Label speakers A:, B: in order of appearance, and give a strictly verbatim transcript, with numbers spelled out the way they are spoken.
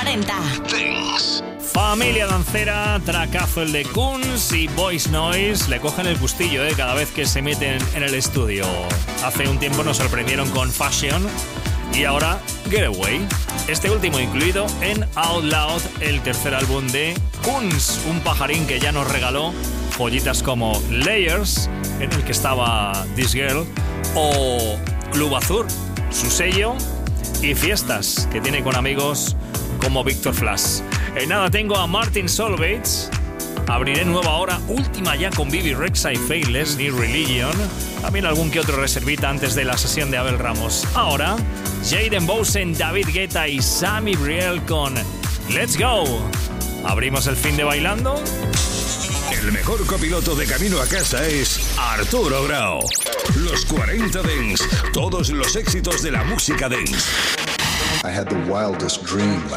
A: cuarenta.
B: Dance.
C: Familia dancera, tracazo el de Kunz y Voice Noise. Le cogen el gustillo, ¿eh? Cada vez que se meten en el estudio. Hace un tiempo nos sorprendieron con Fashion y ahora Getaway. Este último incluido en Out Loud, el tercer álbum de Kunz, un pajarín que ya nos regaló joyitas como Layers, en el que estaba This Girl, o Club Azur, su sello, y Fiestas, que tiene con amigos como Víctor Flash. En nada tengo a Martin Solveig. Abriré nueva hora, última ya con Bibi Rexha y Faithless, ni Religion. También algún que otro reservita antes de la sesión de Abel Ramos. Ahora, Jaden Bosen, David Guetta y Sammy Briel con Let's Go. Abrimos el fin de bailando.
B: El mejor copiloto de camino a casa es Arturo Grau. Los cuarenta Dance, todos los éxitos de la música dance.
D: I had the wildest dream.